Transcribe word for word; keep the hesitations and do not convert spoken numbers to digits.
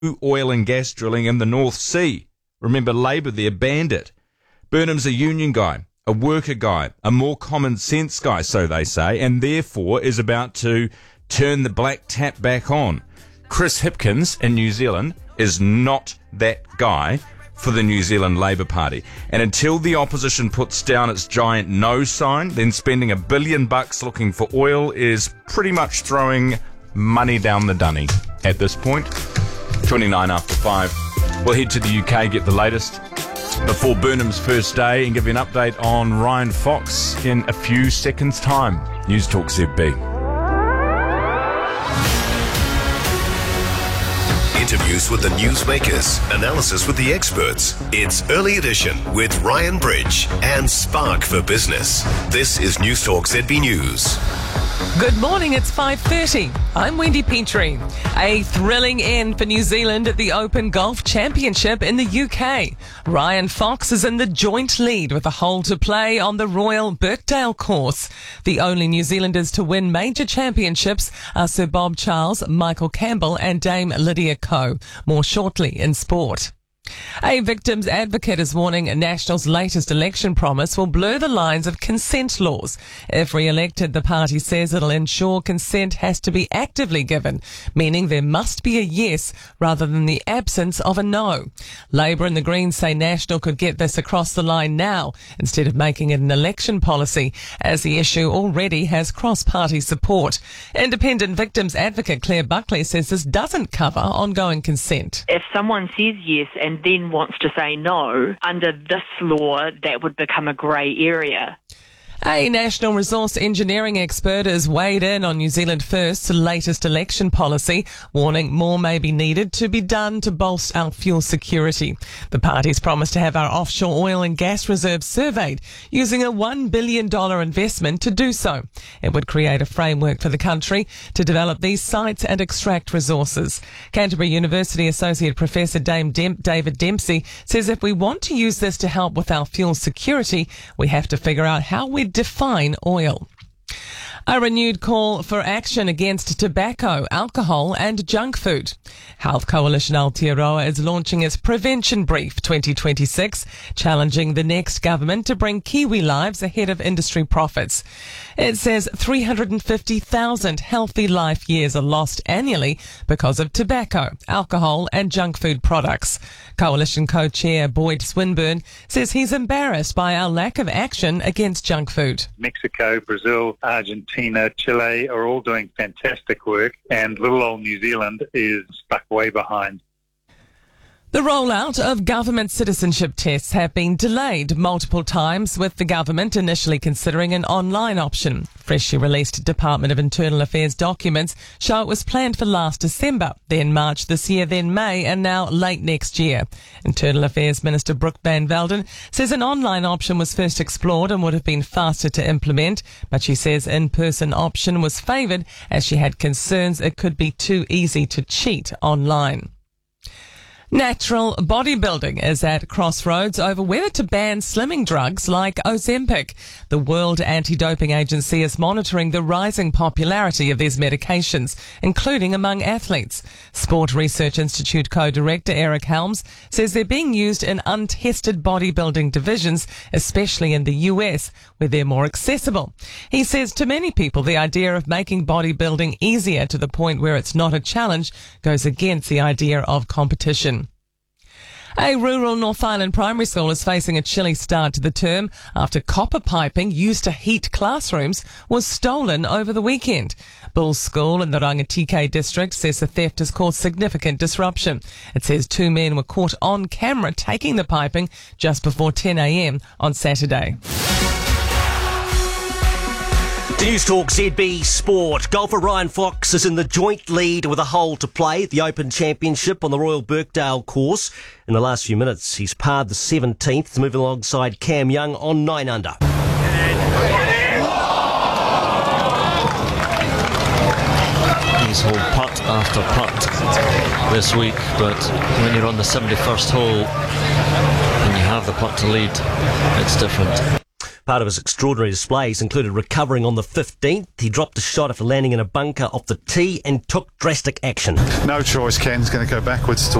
oil and gas drilling in the North Sea. Remember, Labour there banned it. Burnham's a union guy, a worker guy, a more common sense guy, so they say, and therefore is about to turn the black tap back on. Chris Hipkins in New Zealand is not that guy for the New Zealand Labour Party. And until the opposition puts down its giant no sign, then spending a billion bucks looking for oil is pretty much throwing money down the dunny at this point. twenty-nine after five. We'll head to the U K, get the latest before Burnham's first day, and give you an update on Ryan Fox in a few seconds' time. News Talk Z B. Interviews with the newsmakers, analysis with the experts. It's Early Edition with Ryan Bridge and Spark for Business. This is News Talk Z B News. Good morning, it's five thirty. I'm Wendy Petrie. A thrilling end for New Zealand at the Open Golf Championship in the U K. Ryan Fox is in the joint lead with a hole to play on the Royal Birkdale course. The only New Zealanders to win major championships are Sir Bob Charles, Michael Campbell and Dame Lydia Ko. More shortly in sport. A victims advocate is warning National's latest election promise will blur the lines of consent laws. If re-elected, the party says it'll ensure consent has to be actively given, meaning there must be a yes rather than the absence of a no. Labour and the Greens say National could get this across the line now instead of making it an election policy, as the issue already has cross-party support. Independent victims advocate Claire Buckley says this doesn't cover ongoing consent. If someone says yes and then wants to say no, under this law, that would become a grey area. A National Resource Engineering expert has weighed in on New Zealand First's latest election policy, warning more may be needed to be done to bolster our fuel security. The party's promised to have our offshore oil and gas reserves surveyed, using a one billion dollars investment to do so. It would create a framework for the country to develop these sites and extract resources. Canterbury University Associate Professor Dame Dem- David Dempsey says if we want to use this to help with our fuel security, we have to figure out how we define oil. A renewed call for action against tobacco, alcohol and junk food. Health Coalition Aotearoa is launching its Prevention Brief twenty twenty-six, challenging the next government to bring Kiwi lives ahead of industry profits. It says three hundred fifty thousand healthy life years are lost annually because of tobacco, alcohol and junk food products. Coalition co-chair Boyd Swinburne says he's embarrassed by our lack of action against junk food. Mexico, Brazil, Argentina, Chile are all doing fantastic work, and little old New Zealand is stuck way behind. The rollout of government citizenship tests have been delayed multiple times, with the government initially considering an online option. Freshly released Department of Internal Affairs documents show it was planned for last December, then March this year, then May, and now late next year. Internal Affairs Minister Brooke Van Velden says an online option was first explored and would have been faster to implement, but she says in-person option was favoured as she had concerns it could be too easy to cheat online. Natural bodybuilding is at crossroads over whether to ban slimming drugs like Ozempic. The World Anti-Doping Agency is monitoring the rising popularity of these medications, including among athletes. Sport Research Institute co-director Eric Helms says they're being used in untested bodybuilding divisions, especially in the U S, where they're more accessible. He says to many people, the idea of making bodybuilding easier to the point where it's not a challenge goes against the idea of competition. A rural North Island primary school is facing a chilly start to the term after copper piping used to heat classrooms was stolen over the weekend. Bulls School in the Rangatike district says the theft has caused significant disruption. It says two men were caught on camera taking the piping just before ten a.m. on Saturday. News Talk Z B Sport. Golfer Ryan Fox is in the joint lead with a hole to play at the Open Championship on the Royal Birkdale course. In the last few minutes, he's parred the seventeenth to move alongside Cam Young on nine under. He's holed putt after putt this week, but when you're on the seventy-first hole and you have the putt to lead, it's different. Part of his extraordinary displays included recovering on the fifteenth. He dropped a shot after landing in a bunker off the tee and took drastic action. No choice. Ken's going to go backwards to